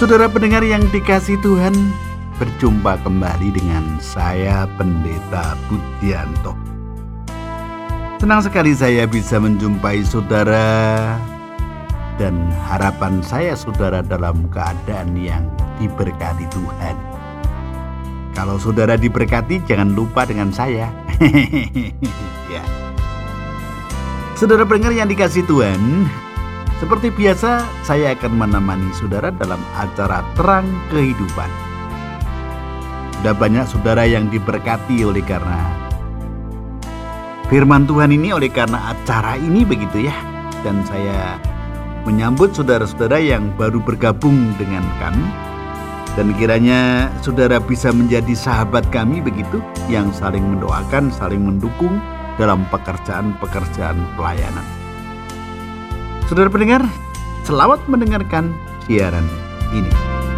Saudara pendengar yang dikasihi Tuhan, berjumpa kembali dengan saya Pendeta Budianto. Senang sekali saya bisa menjumpai saudara, dan harapan saya saudara dalam keadaan yang diberkati Tuhan. Kalau saudara diberkati, jangan lupa dengan saya. Ya. Saudara pendengar yang dikasihi Tuhan, seperti biasa, saya akan menemani saudara dalam acara Terang Kehidupan. Sudah banyak saudara yang diberkati oleh karena firman Tuhan ini, oleh karena acara ini begitu ya. Dan saya menyambut saudara-saudara yang baru bergabung dengan kami. Dan kiranya saudara bisa menjadi sahabat kami begitu, yang saling mendoakan, saling mendukung dalam pekerjaan-pekerjaan pelayanan. Saudara pendengar, selamat mendengarkan siaran ini.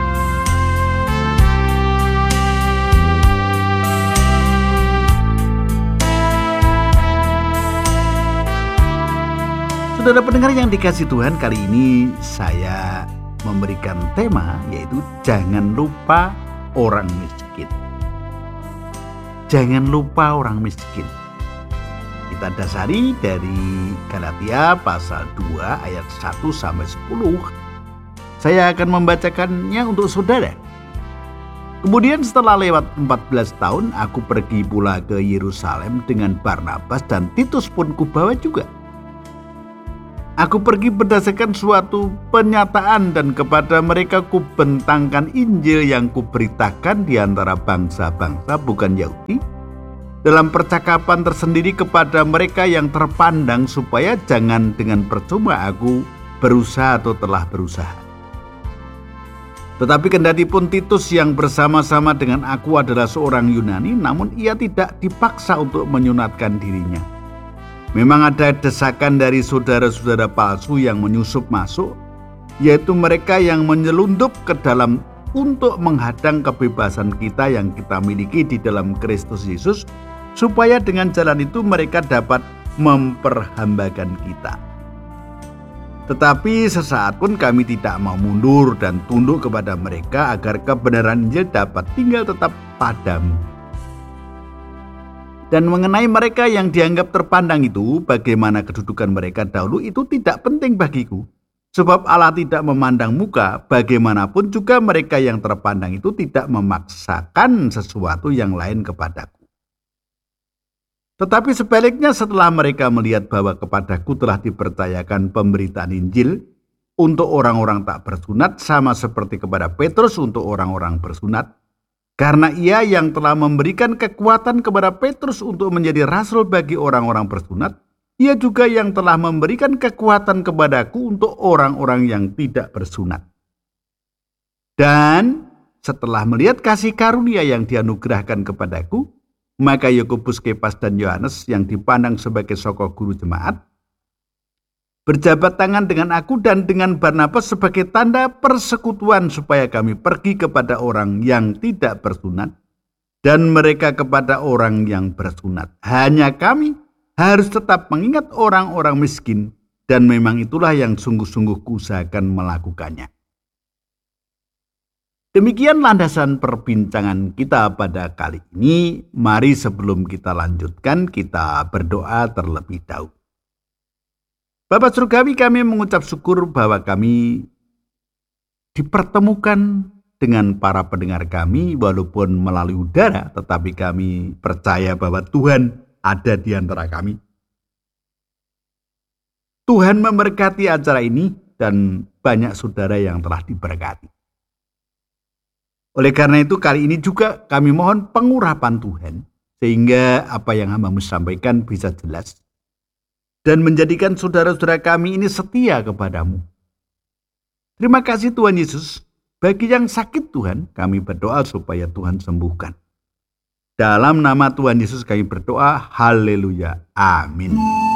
Saudara pendengar yang dikasihi Tuhan, kali ini saya memberikan tema yaitu jangan lupa orang miskin. Jangan lupa orang miskin. Kita dasari dari Galatia pasal 2 ayat 1 sampai 10. Saya akan membacakannya untuk saudara. Kemudian setelah lewat 14 tahun, aku pergi pula ke Yerusalem dengan Barnabas, dan Titus pun kubawa juga. Aku pergi berdasarkan suatu penyataan, dan kepada mereka kubentangkan Injil yang kuberitakan di antara bangsa-bangsa bukan Yahudi, dalam percakapan tersendiri kepada mereka yang terpandang, supaya jangan dengan percuma aku berusaha atau telah berusaha. Tetapi kendati pun Titus yang bersama-sama dengan aku adalah seorang Yunani, namun ia tidak dipaksa untuk menyunatkan dirinya. Memang ada desakan dari saudara-saudara palsu yang menyusup masuk, yaitu mereka yang menyelundup ke dalam untuk menghadang kebebasan kita yang kita miliki di dalam Kristus Yesus, supaya dengan jalan itu mereka dapat memperhambakan kita. Tetapi sesaat pun kami tidak mau mundur dan tunduk kepada mereka, agar kebenaran Injil dapat tinggal tetap padamu. Dan mengenai mereka yang dianggap terpandang itu, bagaimana kedudukan mereka dahulu, itu tidak penting bagiku. Sebab Allah tidak memandang muka, bagaimanapun juga mereka yang terpandang itu tidak memaksakan sesuatu yang lain kepadaku. Tetapi sebaliknya, setelah mereka melihat bahwa kepadaku telah dipercayakan pemberitaan Injil untuk orang-orang tak bersunat, sama seperti kepada Petrus untuk orang-orang bersunat, karena ia yang telah memberikan kekuatan kepada Petrus untuk menjadi rasul bagi orang-orang bersunat, ia juga yang telah memberikan kekuatan kepadaku untuk orang-orang yang tidak bersunat. Dan setelah melihat kasih karunia yang dianugerahkan kepadaku, maka Yakobus, Kefas, dan Yohanes yang dipandang sebagai sokong guru jemaat berjabat tangan dengan aku dan dengan Barnabas sebagai tanda persekutuan, supaya kami pergi kepada orang yang tidak bersunat dan mereka kepada orang yang bersunat. Hanya kami harus tetap mengingat orang-orang miskin, dan memang itulah yang sungguh-sungguh kuusahakan melakukannya. Demikian landasan perbincangan kita pada kali ini. Mari sebelum kita lanjutkan, kita berdoa terlebih dahulu. Bapa Surgawi, kami mengucap syukur bahwa kami dipertemukan dengan para pendengar kami, walaupun melalui udara, tetapi kami percaya bahwa Tuhan ada di antara kami. Tuhan memberkati acara ini, dan banyak saudara yang telah diberkati. Oleh karena itu, kali ini juga kami mohon pengurapan Tuhan, sehingga apa yang hamba-Mu sampaikan bisa jelas, dan menjadikan saudara-saudara kami ini setia kepada-Mu. Terima kasih Tuhan Yesus. Bagi yang sakit Tuhan, kami berdoa supaya Tuhan sembuhkan. Dalam nama Tuhan Yesus kami berdoa, haleluya, amin.